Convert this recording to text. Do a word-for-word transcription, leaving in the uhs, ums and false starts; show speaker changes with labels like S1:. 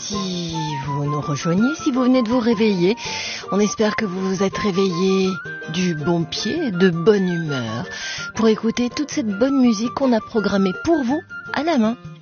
S1: si vous nous rejoignez, si vous venez de vous réveiller. On espère que vous vous êtes réveillés du bon pied, de bonne humeur, pour écouter toute cette bonne musique qu'on a programmée pour vous à la main.